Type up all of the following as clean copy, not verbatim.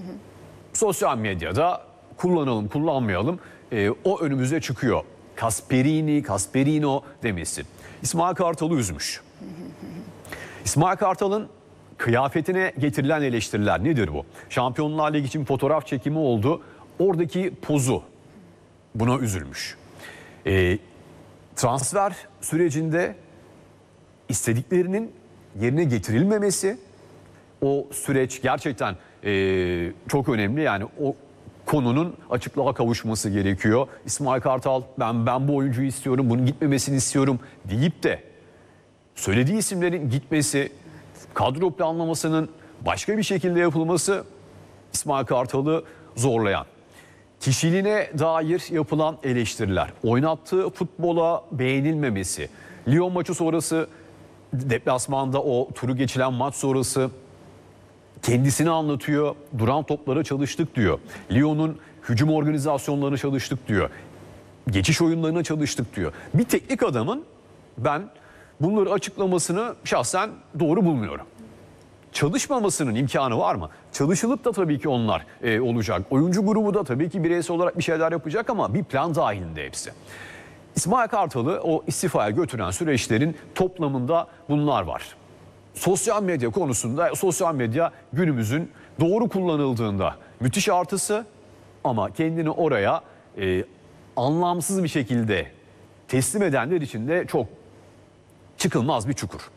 Sosyal medyada kullanalım kullanmayalım o önümüze çıkıyor. Kasperini, Kasperino demesi. İsmail Kartal'ı üzmüş. İsmail Kartal'ın kıyafetine getirilen eleştiriler nedir bu? Şampiyonlar Ligi için fotoğraf çekimi oldu. Oradaki pozu buna üzülmüş. Transfer sürecinde istediklerinin yerine getirilmemesi, o süreç gerçekten çok önemli. Yani o konunun açıklığa kavuşması gerekiyor. İsmail Kartal ben bu oyuncuyu istiyorum, bunun gitmemesini istiyorum deyip de söylediği isimlerin gitmesi, kadro planlamasının başka bir şekilde yapılması İsmail Kartal'ı zorlayan. Kişiliğine dair yapılan eleştiriler, oynattığı futbola beğenilmemesi, Lyon maçı sonrası deplasmanda o turu geçilen maç sonrası kendisini anlatıyor. Duran toplara çalıştık diyor. Lyon'un hücum organizasyonlarına çalıştık diyor. Geçiş oyunlarına çalıştık diyor. Bir teknik adamın ben bunları açıklamasını şahsen doğru bulmuyorum. Çalışmamasının imkanı var mı? Çalışılıp da tabii ki onlar olacak. Oyuncu grubu da tabii ki bireysel olarak bir şeyler yapacak ama bir plan dahilinde hepsi. İsmail Kartal'ı o istifaya götüren süreçlerin toplamında bunlar var. Sosyal medya konusunda sosyal medya günümüzün doğru kullanıldığında müthiş artısı ama kendini oraya anlamsız bir şekilde teslim edenler için de çok çıkılmaz bir çukur.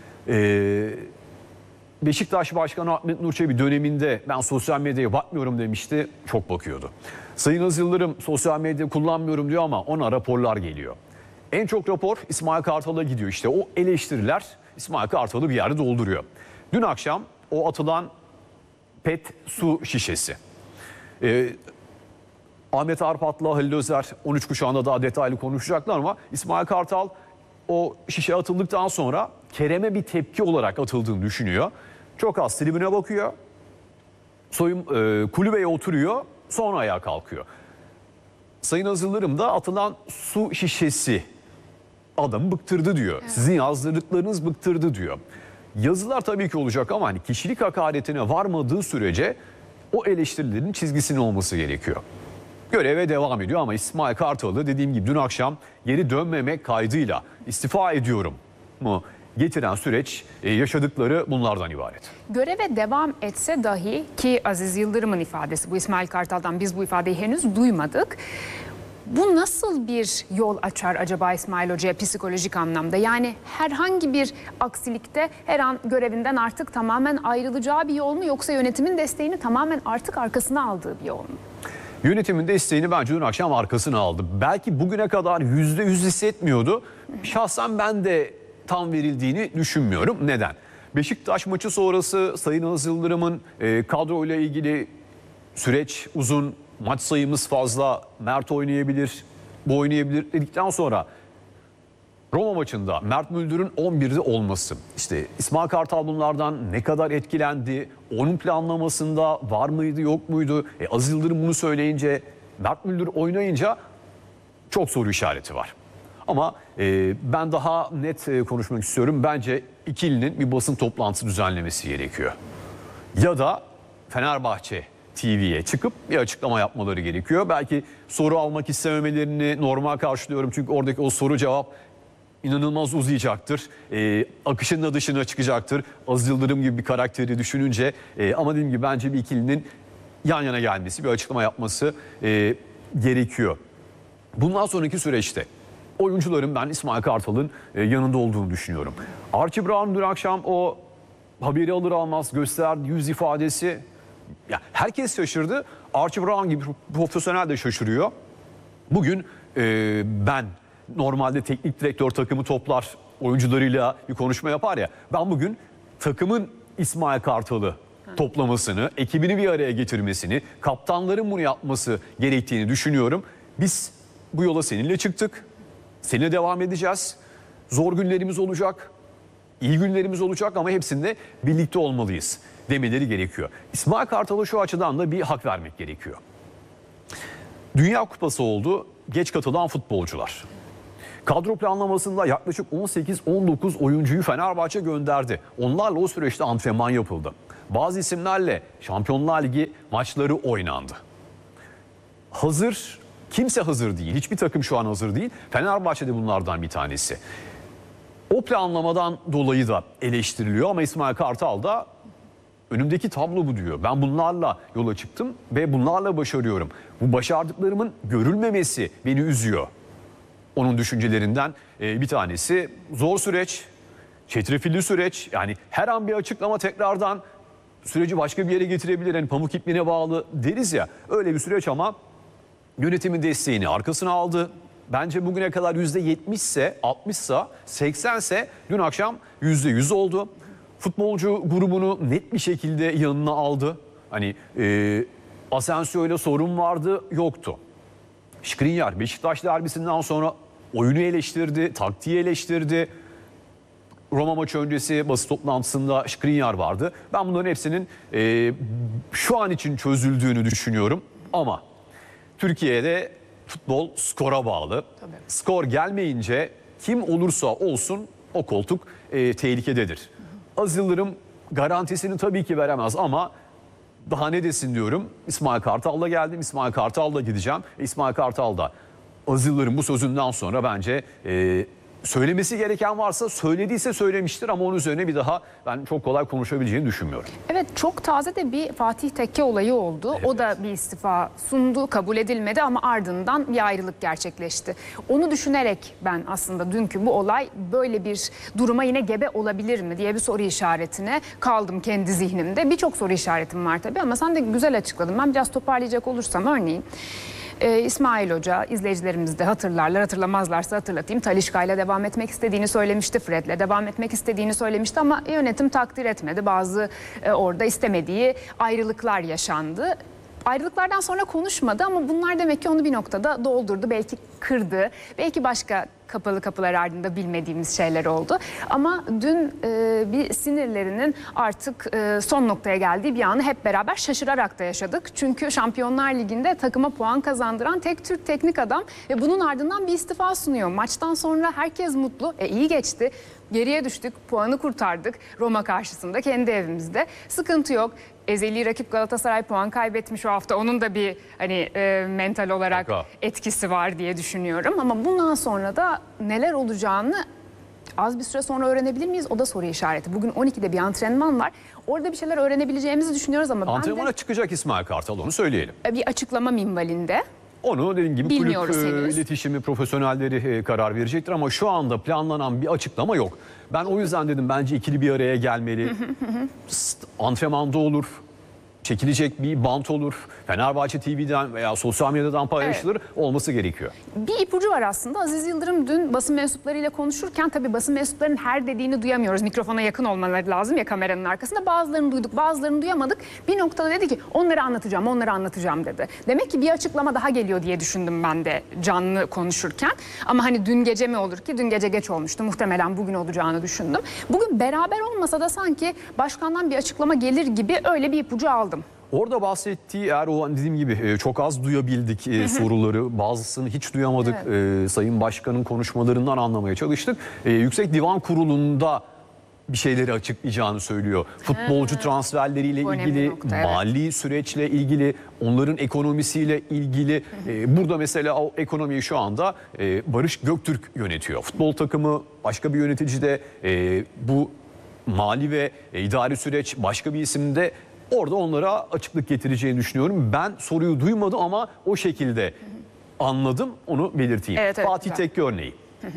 Beşiktaş Başkanı Ahmet Nur Çebi döneminde ben sosyal medyaya bakmıyorum demişti, çok bakıyordu. Sayın Aziz Yıldırım sosyal medya kullanmıyorum diyor ama ona raporlar geliyor. En çok rapor İsmail Kartal'a gidiyor. İşte o eleştiriler İsmail Kartal'ı bir yerde dolduruyor. Dün akşam o atılan pet su şişesi. Ahmet Arpat'la Halil Özer 13 kuşağında daha detaylı konuşacaklar ama İsmail Kartal o şişe atıldıktan sonra Kerem'e bir tepki olarak atıldığını düşünüyor. Çok az tribüne bakıyor. Kulübeye oturuyor. Sonra ayağa kalkıyor. Sayın Aziz Yıldırım da atılan su şişesi adamı bıktırdı diyor. Evet. Sizin yazdırdıklarınız bıktırdı diyor. Yazılar tabii ki olacak ama hani kişilik hakaretine varmadığı sürece o eleştirilerin çizgisinin olması gerekiyor. Göreve devam ediyor ama İsmail Kartal'ı dediğim gibi dün akşam geri dönmemek kaydıyla istifa ediyorum mu getiren süreç yaşadıkları bunlardan ibaret. Göreve devam etse dahi ki Aziz Yıldırım'ın ifadesi bu, İsmail Kartal'dan biz bu ifadeyi henüz duymadık. Bu nasıl bir yol açar acaba İsmail Hoca'ya psikolojik anlamda? Yani herhangi bir aksilikte her an görevinden artık tamamen ayrılacağı bir yol mu, yoksa yönetimin desteğini tamamen artık arkasına aldığı bir yol mu? Yönetimin desteğini bence dün akşam arkasına aldı. Belki bugüne kadar %100 hissetmiyordu. Şahsen ben de tam verildiğini düşünmüyorum. Neden? Beşiktaş maçı sonrası Sayın Aziz Yıldırım'ın kadroyla ilgili süreç uzun, maç sayımız fazla, Mert oynayabilir, bu oynayabilir dedikten sonra Roma maçında Mert Müldür'ün 11'de olması, işte İsmail Kartal bunlardan ne kadar etkilendi, onun planlamasında var mıydı yok muydu? Aziz Yıldırım bunu söyleyince, Mert Müldür oynayınca çok soru işareti var. Ama ben daha net konuşmak istiyorum. Bence ikilinin bir basın toplantısı düzenlemesi gerekiyor. Ya da Fenerbahçe TV'ye çıkıp bir açıklama yapmaları gerekiyor. Belki soru almak istememelerini normal karşılıyorum. Çünkü oradaki o soru cevap inanılmaz uzayacaktır. Akışın da dışına çıkacaktır. Aziz Yıldırım gibi bir karakteri düşününce. Ama dediğim gibi bence bir ikilinin yan yana gelmesi, bir açıklama yapması gerekiyor. Bundan sonraki süreçte oyuncuların ben İsmail Kartal'ın yanında olduğunu düşünüyorum. Archie Brown dün akşam o haberi alır almaz gösterdiği yüz ifadesi, ya herkes şaşırdı. Archie Brown gibi profesyonel de şaşırıyor. Bugün ben normalde teknik direktör takımı toplar, oyuncularıyla bir konuşma yapar ya. Ben bugün takımın İsmail Kartal'ı toplamasını, ekibini bir araya getirmesini, kaptanların bunu yapması gerektiğini düşünüyorum. Biz bu yola seninle çıktık. Seninle devam edeceğiz. Zor günlerimiz olacak, iyi günlerimiz olacak ama hepsinde birlikte olmalıyız demeleri gerekiyor. İsmail Kartal'a şu açıdan da bir hak vermek gerekiyor. Dünya Kupası oldu, geç katılan futbolcular. Kadro planlamasında yaklaşık 18-19 oyuncuyu Fenerbahçe gönderdi. Onlarla o süreçte antrenman yapıldı. Bazı isimlerle Şampiyonlar Ligi maçları oynandı. Kimse hazır değil. Hiçbir takım şu an hazır değil. Fenerbahçe de bunlardan bir tanesi. O planlamadan dolayı da eleştiriliyor ama İsmail Kartal da önümdeki tablo bu diyor. Ben bunlarla yola çıktım ve bunlarla başarıyorum. Bu başardıklarımın görülmemesi beni üzüyor. Onun düşüncelerinden bir tanesi zor süreç, çetrefilli süreç. Yani her an bir açıklama tekrardan süreci başka bir yere getirebilir. Yani pamuk ipliğine bağlı deriz ya, öyle bir süreç ama yönetimin desteğini arkasına aldı. Bence bugüne kadar %70 ise, 60 ise, 80 ise dün akşam %100 oldu. Futbolcu grubunu net bir şekilde yanına aldı. Hani Asensio ile sorun vardı, yoktu. Skriniar Beşiktaş derbisinden sonra oyunu eleştirdi, taktiği eleştirdi. Roma maçı öncesi basın toplantısında Skriniar vardı. Ben bunların hepsinin şu an için çözüldüğünü düşünüyorum. Ama Türkiye'de futbol skora bağlı. Tabii. Skor gelmeyince kim olursa olsun o koltuk tehlikededir. Aziz Yıldırım garantisini tabii ki veremez ama daha ne desin diyorum. İsmail Kartal'la geldim, İsmail Kartal'la gideceğim. İsmail Kartal da Aziz Yıldırım bu sözünden sonra bence söylemesi gereken varsa söylediyse söylemiştir ama onun üzerine bir daha ben çok kolay konuşabileceğini düşünmüyorum. Evet, çok taze de bir Fatih Tekke olayı oldu. Evet. O da bir istifa sundu, kabul edilmedi ama ardından bir ayrılık gerçekleşti. Onu düşünerek ben aslında dünkü bu olay böyle bir duruma yine gebe olabilir mi diye bir soru işaretine kaldım kendi zihnimde. Birçok soru işaretim var tabii ama sen de güzel açıkladın. Ben biraz toparlayacak olursam örneğin İsmail Hoca, izleyicilerimiz de hatırlarlar, hatırlamazlarsa hatırlatayım. Talisca ile devam etmek istediğini söylemişti, Fred'le devam etmek istediğini söylemişti ama yönetim takdir etmedi. Bazı orada istemediği ayrılıklar yaşandı. Ayrılıklardan sonra konuşmadı ama bunlar demek ki onu bir noktada doldurdu. Belki kırdı, belki başka kapalı kapılar ardında bilmediğimiz şeyler oldu. Ama dün bir sinirlerinin artık son noktaya geldiği bir anı hep beraber şaşırarak da yaşadık. Çünkü Şampiyonlar Ligi'nde takıma puan kazandıran tek Türk teknik adam ve bunun ardından bir istifa sunuyor. Maçtan sonra herkes mutlu. İyi geçti. Geriye düştük, puanı kurtardık. Roma karşısında kendi evimizde. Sıkıntı yok. Ezeli rakip Galatasaray puan kaybetmiş o hafta. Onun da bir mental olarak etkisi var diye düşünüyorum. Ama bundan sonra da neler olacağını az bir süre sonra öğrenebilir miyiz? O da soru işareti. Bugün 12'de bir antrenman var. Orada bir şeyler öğrenebileceğimizi düşünüyoruz ama antrenmana çıkacak İsmail Kartal, onu söyleyelim. Bir açıklama minvalinde. Onu dediğim gibi kulüp iletişimi profesyonelleri karar verecektir ama şu anda planlanan bir açıklama yok. Ben o yüzden dedim bence ikili bir araya gelmeli. Antrenmanda olur, çekilecek bir bant olur. Fenerbahçe TV'den veya sosyal medyadan paylaşılır, olması gerekiyor. Bir ipucu var aslında. Aziz Yıldırım dün basın mensuplarıyla konuşurken tabii basın mensuplarının her dediğini duyamıyoruz. Mikrofona yakın olmaları lazım ya kameranın arkasında. Bazılarını duyduk, bazılarını duyamadık. Bir noktada dedi ki onları anlatacağım dedi. Demek ki bir açıklama daha geliyor diye düşündüm ben de canlı konuşurken. Ama hani dün gece mi olur ki? Dün gece geç olmuştu. Muhtemelen bugün olacağını düşündüm. Bugün beraber olmasa da sanki başkandan bir açıklama gelir gibi öyle bir ipucu aldım. Orada bahsettiği, eğer o dediğim gibi çok az duyabildik soruları, bazısını hiç duyamadık. Evet. Sayın Başkan'ın konuşmalarından anlamaya çalıştık. Yüksek Divan Kurulu'nda bir şeyleri açıklayacağını söylüyor. Futbolcu transferleriyle ilgili, mali süreçle ilgili, onların ekonomisiyle ilgili. Burada mesela o ekonomiyi şu anda Barış Göktürk yönetiyor. Futbol takımı başka bir yönetici de, bu mali ve idari süreç başka bir isimde. Orada onlara açıklık getireceğini düşünüyorum. Ben soruyu duymadım ama o şekilde anladım, onu belirteyim. Evet, Fatih Tekke örneği.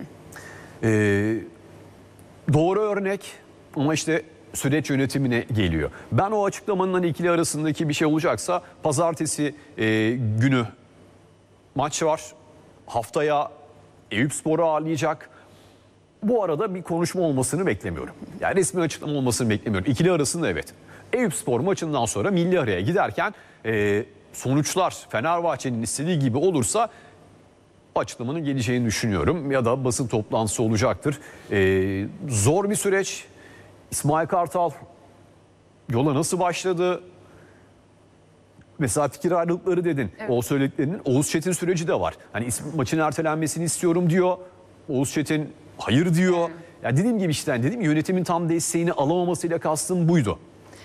Doğru örnek ama işte süreç yönetimine geliyor. Ben o açıklamanın ikili arasındaki bir şey olacaksa pazartesi günü maç var. Haftaya Eyüpspor'u ağırlayacak. Bu arada bir konuşma olmasını beklemiyorum. Yani resmi açıklama olmasını beklemiyorum. İkili arasında evet. Eyüpspor maçından sonra milli araya giderken sonuçlar Fenerbahçe'nin istediği gibi olursa açıklamanın geleceğini düşünüyorum. Ya da basın toplantısı olacaktır. Zor bir süreç. İsmail Kartal yola nasıl başladı? Mesela fikir ayrılıkları dedin. Evet. O söylediklerinin Oğuz Çetin süreci de var. Hani maçın ertelenmesini istiyorum diyor. Oğuz Çetin hayır diyor. Evet. Ya dediğim gibi işte yönetimin tam desteğini alamamasıyla kastım buydu.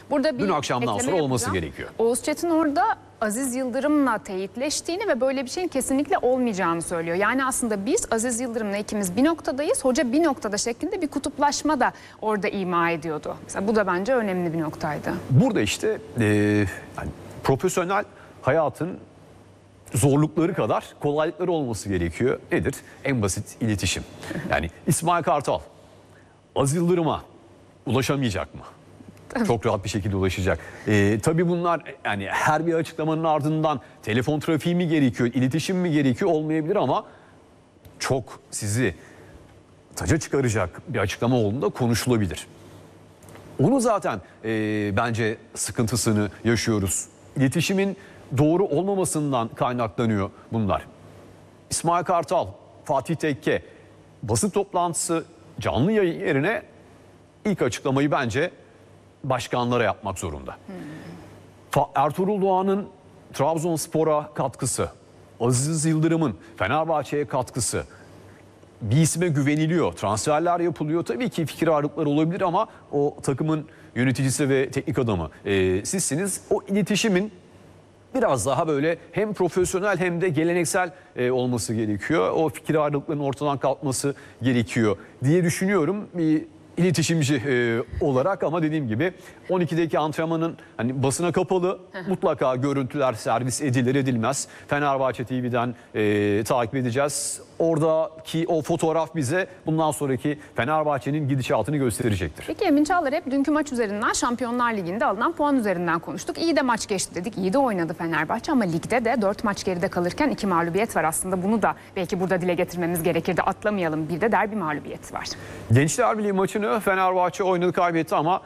Burada dün akşamdan ekleme sonra olması yapacağım. gerekiyor. Oğuz Çetin orada Aziz Yıldırım'la teyitleştiğini ve böyle bir şeyin kesinlikle olmayacağını söylüyor. Yani aslında biz Aziz Yıldırım'la ikimiz bir noktadayız, hoca bir noktada şeklinde bir kutuplaşma da orada ima ediyordu. Mesela bu da bence önemli bir noktaydı. Burada işte yani profesyonel hayatın zorlukları kadar kolaylıkları olması gerekiyor. Nedir? En basit iletişim. Yani İsmail Kartal Aziz Yıldırım'a ulaşamayacak mı? Çok rahat bir şekilde ulaşacak. Tabii bunlar yani her bir açıklamanın ardından telefon trafiği mi gerekiyor, iletişim mi gerekiyor olmayabilir ama çok sizi taca çıkaracak bir açıklama olduğunda konuşulabilir. Onu zaten bence sıkıntısını yaşıyoruz. İletişimin doğru olmamasından kaynaklanıyor bunlar. İsmail Kartal, Fatih Tekke basın toplantısı canlı yayın yerine ilk açıklamayı bence başkanlara yapmak zorunda. Ertuğrul Doğan'ın Trabzonspor'a katkısı, Aziz Yıldırım'ın Fenerbahçe'ye katkısı, bir isme güveniliyor, transferler yapılıyor. Tabii ki fikir ayrılıkları olabilir ama o takımın yöneticisi ve teknik adamı sizsiniz. O iletişimin biraz daha böyle hem profesyonel hem de geleneksel olması gerekiyor. O fikir ayrılıklarının ortadan kalkması gerekiyor diye düşünüyorum. Bir iletişimci olarak ama dediğim gibi 12'deki antrenmanın hani basına kapalı mutlaka görüntüler servis edilir edilmez. Fenerbahçe TV'den takip edeceğiz. Oradaki o fotoğraf bize bundan sonraki Fenerbahçe'nin gidişatını gösterecektir. Peki Emin Çağlar hep dünkü maç üzerinden Şampiyonlar Ligi'nde alınan puan üzerinden konuştuk. İyi de maç geçti dedik. İyi de oynadı Fenerbahçe ama ligde de 4 maç geride kalırken 2 mağlubiyet var aslında. Bunu da belki burada dile getirmemiz gerekirdi. Atlamayalım. Bir de derbi mağlubiyeti var. Gençler Birliği maçını Fenerbahçe oynadı kaybetti ama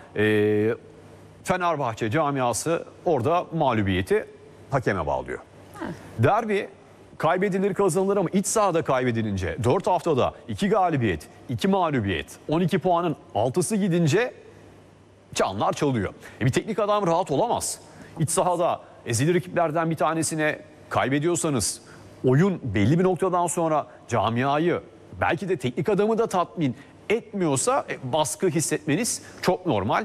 Fenerbahçe camiası orada mağlubiyeti hakeme bağlıyor. Derbi kaybedilir kazanılır ama iç sahada kaybedilince 4 haftada 2 galibiyet, 2 mağlubiyet, 12 puanın 6'sı gidince çanlar çalıyor. Bir teknik adam rahat olamaz. İç sahada ezilir rakiplerden bir tanesine kaybediyorsanız oyun belli bir noktadan sonra camiayı belki de teknik adamı da tatmin etmiyorsa baskı hissetmeniz çok normal.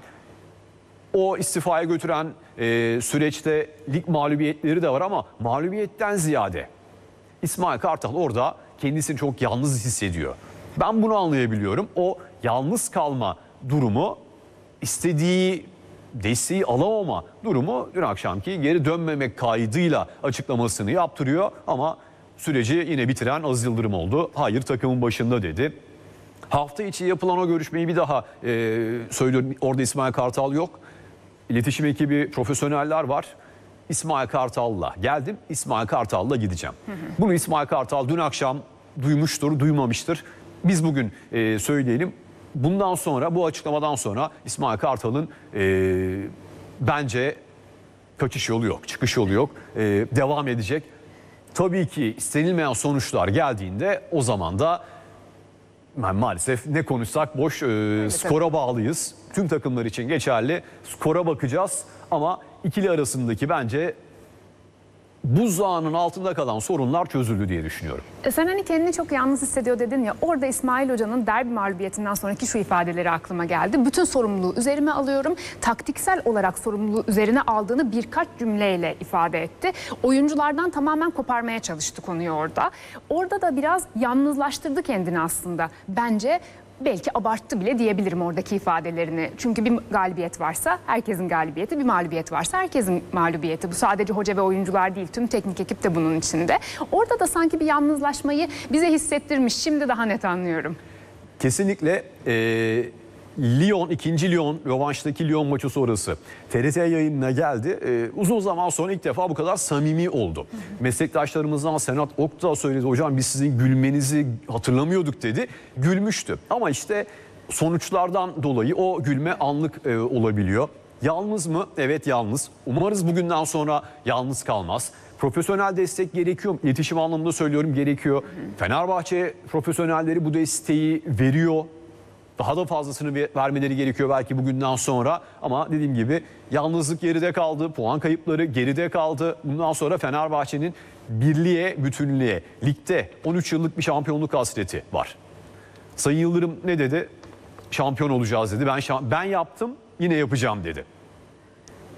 O istifaya götüren süreçte lig mağlubiyetleri de var ama mağlubiyetten ziyade İsmail Kartal orada kendisini çok yalnız hissediyor. Ben bunu anlayabiliyorum. O yalnız kalma durumu, istediği desteği alamama durumu dün akşamki geri dönmemek kaydıyla açıklamasını yaptırıyor. Ama süreci yine bitiren Aziz Yıldırım oldu. Hayır takımın başında dedi. Hafta içi yapılan o görüşmeyi bir daha söylüyorum. Orada İsmail Kartal yok. İletişim ekibi, profesyoneller var. İsmail Kartal'la geldim, İsmail Kartal'la gideceğim. Bunu İsmail Kartal dün akşam duymuştur, duymamıştır. Biz bugün söyleyelim. Bundan sonra, bu açıklamadan sonra İsmail Kartal'ın bence kaçış yolu yok, çıkış yolu yok. Devam edecek. Tabii ki istenilmeyen sonuçlar geldiğinde o zaman da maalesef ne konuşsak boş, skora bağlıyız. Tüm takımlar için geçerli. Skora bakacağız ama ikili arasındaki bence buzdağının altında kalan sorunlar çözüldü diye düşünüyorum. Sen hani kendini çok yalnız hissediyor dedin ya, orada İsmail Hoca'nın derbi mağlubiyetinden sonraki şu ifadeleri aklıma geldi. Bütün sorumluluğu üzerime alıyorum. Taktiksel olarak sorumluluğu üzerine aldığını birkaç cümleyle ifade etti. Oyunculardan tamamen koparmaya çalıştı konuyu orada. Orada da biraz yalnızlaştırdı kendini aslında. Bence belki abarttı bile diyebilirim oradaki ifadelerini. Çünkü bir galibiyet varsa herkesin galibiyeti, bir mağlubiyet varsa herkesin mağlubiyeti. Bu sadece hoca ve oyuncular değil, tüm teknik ekip de bunun içinde. Orada da sanki bir yalnızlaşmayı bize hissettirmiş. Şimdi daha net anlıyorum. Kesinlikle Lyon, 2. Lyon, rövanştaki Lyon maçı sonrası TRT yayınına geldi. Uzun zaman sonra ilk defa bu kadar samimi oldu. Meslektaşlarımızdan Senat Okta söyledi. Hocam biz sizin gülmenizi hatırlamıyorduk dedi. Gülmüştü. Ama işte sonuçlardan dolayı o gülme anlık olabiliyor. Yalnız mı? Evet yalnız. Umarız bugünden sonra yalnız kalmaz. Profesyonel destek gerekiyor. İletişim anlamında söylüyorum, gerekiyor. Fenerbahçe profesyonelleri bu desteği veriyor. Daha da fazlasını vermeleri gerekiyor belki bugünden sonra. Ama dediğim gibi yalnızlık geride kaldı. Puan kayıpları geride kaldı. Bundan sonra Fenerbahçe'nin birliğe, bütünlüğe, ligde 13 yıllık bir şampiyonluk hasreti var. Sayın Yıldırım ne dedi? Şampiyon olacağız dedi. Ben yaptım, yine yapacağım dedi.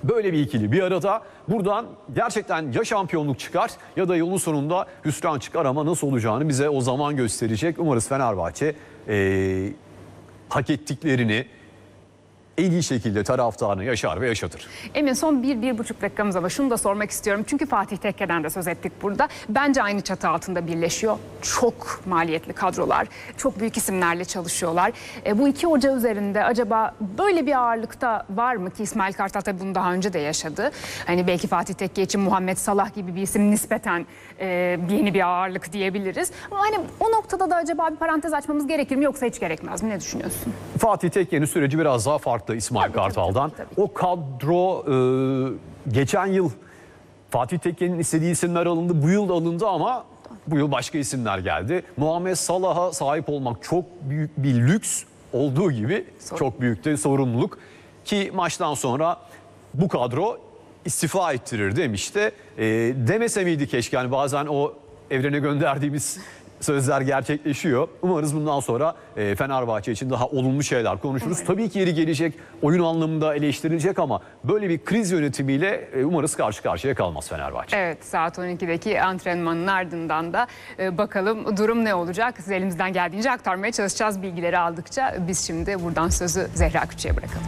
Böyle bir ikili bir arada. Buradan gerçekten ya şampiyonluk çıkar ya da yolun sonunda hüsran çıkar ama nasıl olacağını bize o zaman gösterecek. Umarız Fenerbahçe hak ettiklerini en iyi şekilde taraftarını yaşar ve yaşatır. Emin, son 1-1,5 dakikamız ama şunu da sormak istiyorum. Çünkü Fatih Tekke'den de söz ettik burada. Bence aynı çatı altında birleşiyor. Çok maliyetli kadrolar, çok büyük isimlerle çalışıyorlar. Bu iki hoca üzerinde acaba böyle bir ağırlıkta var mı ki İsmail Kartal tabii bunu daha önce de yaşadı. Hani belki Fatih Tekke için Muhammed Salah gibi bir isim nispeten yeni bir ağırlık diyebiliriz. Ama hani o noktada da acaba bir parantez açmamız gerekir mi yoksa hiç gerekmez mi? Ne düşünüyorsun? Fatih Tekke'nin süreci biraz daha farklı İsmail Kartal'dan. Tabii. O kadro geçen yıl Fatih Tekke'nin istediği isimler alındı. Bu yıl alındı ama bu yıl başka isimler geldi. Muhammed Salah'a sahip olmak çok büyük bir lüks olduğu gibi çok büyük de sorumluluk. Ki maçtan sonra bu kadro istifa ettirir demişti. Demese miydi keşke, yani bazen o evrene gönderdiğimiz sözler gerçekleşiyor. Umarız bundan sonra Fenerbahçe için daha olumlu şeyler konuşuruz. Tabii ki yeri gelecek, oyun anlamında eleştirilecek ama böyle bir kriz yönetimiyle umarız karşı karşıya kalmaz Fenerbahçe. Evet, saat 12'deki antrenmanın ardından da bakalım durum ne olacak? Size elimizden geldiğince aktarmaya çalışacağız bilgileri aldıkça. Biz şimdi buradan sözü Zehra Küçük'e bırakalım.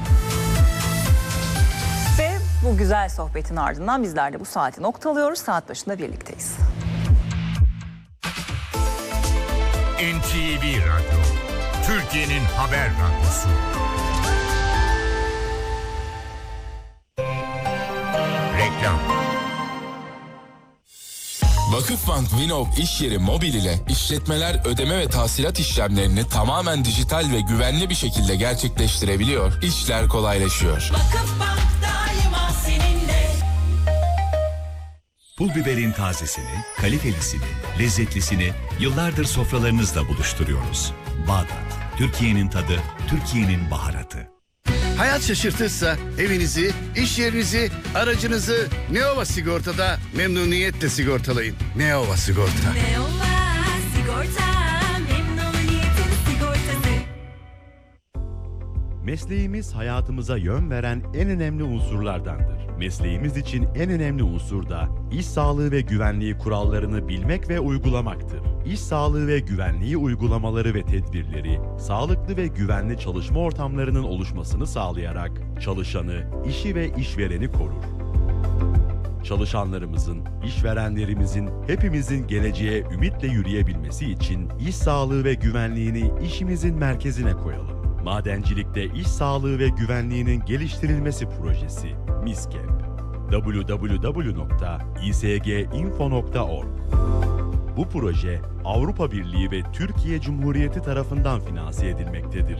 Ve bu güzel sohbetin ardından bizler de bu saati noktalıyoruz. Saat başında birlikteyiz. NTV Radyo, Türkiye'nin haber radyosu. Reklam. Vakıfbank Vinov iş yeri mobil ile işletmeler ödeme ve tahsilat işlemlerini tamamen dijital ve güvenli bir şekilde gerçekleştirebiliyor, işler kolaylaşıyor. Vakıfbank daima seninle. Pul biberin tazesini, kalitelisini, lezzetlisini yıllardır sofralarınızla buluşturuyoruz. Bağdat, Türkiye'nin tadı, Türkiye'nin baharatı. Hayat şaşırtırsa evinizi, iş yerinizi, aracınızı Neova Sigorta'da memnuniyetle sigortalayın. Neova Sigorta. Neova Sigorta, memnuniyetin sigortası. Mesleğimiz hayatımıza yön veren en önemli unsurlardandır. Mesleğimiz için en önemli unsur da iş sağlığı ve güvenliği kurallarını bilmek ve uygulamaktır. İş sağlığı ve güvenliği uygulamaları ve tedbirleri, sağlıklı ve güvenli çalışma ortamlarının oluşmasını sağlayarak çalışanı, işi ve işvereni korur. Çalışanlarımızın, işverenlerimizin, hepimizin geleceğe ümitle yürüyebilmesi için iş sağlığı ve güvenliğini işimizin merkezine koyalım. Madencilikte iş sağlığı ve güvenliğinin geliştirilmesi projesi MİSKEP. www.isginfo.org. Bu proje Avrupa Birliği ve Türkiye Cumhuriyeti tarafından finanse edilmektedir.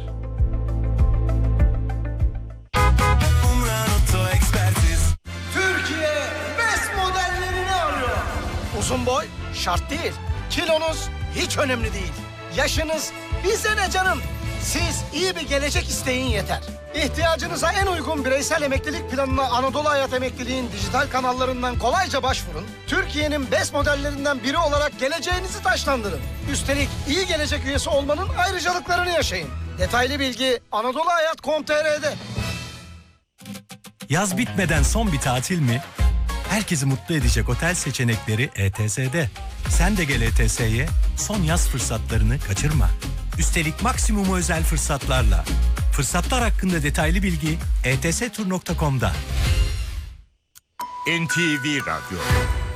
Türkiye best modellerini arıyor. Uzun boy şart değil. Kilonuz hiç önemli değil. Yaşınız bize ne canım? Siz iyi bir gelecek isteyin yeter. İhtiyacınıza en uygun bireysel emeklilik planına Anadolu Hayat Emekliliğin dijital kanallarından kolayca başvurun. Türkiye'nin best modellerinden biri olarak geleceğinizi taşlandırın. Üstelik iyi gelecek üyesi olmanın ayrıcalıklarını yaşayın. Detaylı bilgi anadoluhayat.com.tr'de. Yaz bitmeden son bir tatil mi? Herkesi mutlu edecek otel seçenekleri ETS'de. Sen de gel ETS'ye, son yaz fırsatlarını kaçırma. Üstelik maksimumu özel fırsatlarla. Fırsatlar hakkında detaylı bilgi etstur.com'da. NTV Radyo,